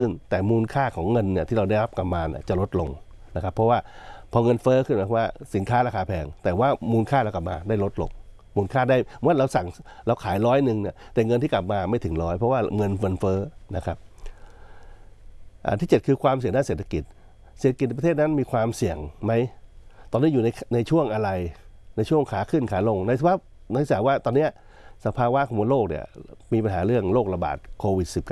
ขึ้นแต่มูลค่าของเงินเนี่ยที่เราได้รับกลับมาเนี่ยจะลดลงนะครับเพราะว่าพอเงินเฟ้อขึ้นหมายความว่าสินค้าราคาแพงแต่ว่ามูลค่าเรากลับมาได้ลดลงมูลค่าได้เมื่อเราขาย100เนี่ยแต่เงินที่กลับมาไม่ถึง100เพราะว่าเงินเฟ้อนะครับที่7คือความเสี่ยงด้านเศรษฐกิจในประเทศนั้นมีความเสี่ยงไหมตอนนี้อยู่ในช่วงอะไรในช่วงขาขึ้นขาลงในสภาพว่าตอนนี้สภาวะของโลกเนี่ยมีปัญหาเรื่องโรคระบาดโควิด-19